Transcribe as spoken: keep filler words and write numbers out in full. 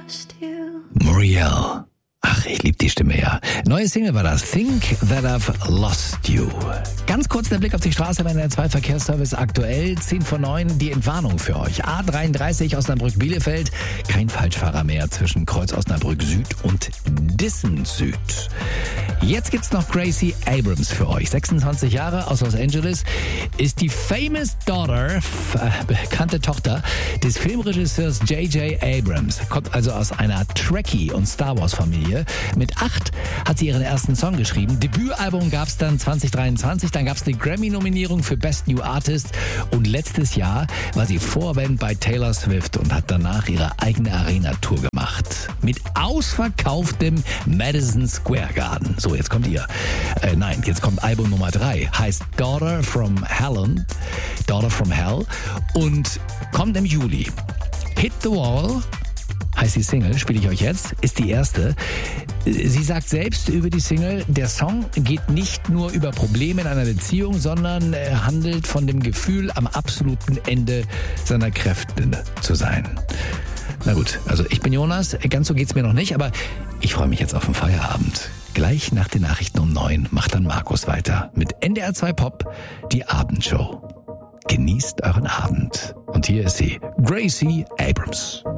Muriel. Ach, ich liebe die Stimme, ja. Neue Single war das. Think That I've Lost You. Ganz kurz der Blick auf die Straße bei der zwei Verkehrsservice aktuell. zehn vor neun, die Entwarnung für euch. A dreiunddreißig Osnabrück-Bielefeld. Kein Falschfahrer mehr zwischen Kreuz Osnabrück Süd und Dissen Süd. Jetzt gibt's noch Gracie Abrams für euch. sechsundzwanzig Jahre aus Los Angeles. Ist die famous daughter, äh, bekannte Tochter des Filmregisseurs J J Abrams. Kommt also aus einer Trekkie- und Star Wars-Familie. Mit acht hat sie ihren ersten Song geschrieben. Debütalbum gab es dann zwanzig dreiundzwanzig. Dann gab es eine Grammy-Nominierung für Best New Artist. Und letztes Jahr war sie Vorband bei Taylor Swift und hat danach ihre eigene Arena-Tour gemacht. Mit ausverkauftem Madison Square Garden. So, jetzt kommt ihr. Äh, nein, jetzt kommt Album Nummer drei. Heißt Daughter from Hell. Daughter from Hell. Und kommt im Juli. Hit the Wall heißt die Single, spiele ich euch jetzt, ist die erste. Sie sagt selbst über die Single, der Song geht nicht nur über Probleme in einer Beziehung, sondern er handelt von dem Gefühl, am absoluten Ende seiner Kräfte zu sein. Na gut, also ich bin Jonas, ganz so geht's mir noch nicht, aber ich freue mich jetzt auf den Feierabend. Gleich nach den Nachrichten um neun macht dann Markus weiter mit N D R zwei Pop, die Abendshow. Genießt euren Abend. Und hier ist sie, Gracie Abrams.